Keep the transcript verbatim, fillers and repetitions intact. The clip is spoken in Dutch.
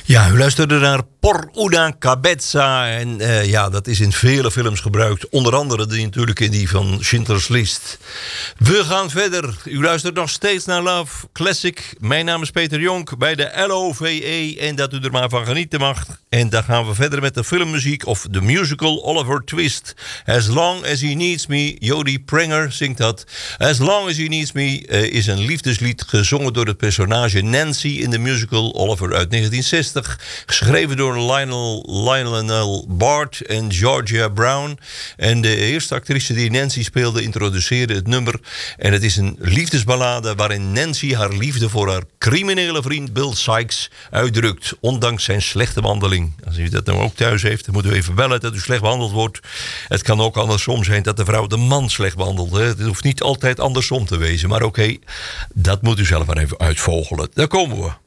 Ja, u luisterde naar Por una cabeza. En uh, ja, dat is in vele films gebruikt. Onder andere die, natuurlijk in die van Schindler's List. We gaan verder. U luistert nog steeds naar Love Classic. Mijn naam is Peter Jonk bij de L O V E. En dat u er maar van genieten mag. En dan gaan we verder met de filmmuziek of de musical Oliver Twist. As Long As He Needs Me. Jodie Prenger zingt dat. As Long As He Needs Me uh, is een liefdeslied gezongen door het personage Nancy in de musical Oliver uit negentien zestig. Geschreven door Lionel, Lionel Bart en Georgia Brown. En de eerste actrice die Nancy speelde introduceerde het nummer. En het is een liefdesballade waarin Nancy haar liefde voor haar criminele vriend Bill Sikes uitdrukt. Ondanks zijn slechte behandeling. Als u dat nou ook thuis heeft, dan moet u even bellen dat u slecht behandeld wordt. Het kan ook andersom zijn dat de vrouw de man slecht behandelt. Hè. Het hoeft niet altijd andersom te wezen. Maar oké, okay, dat moet u zelf maar even uitvogelen. Daar komen we.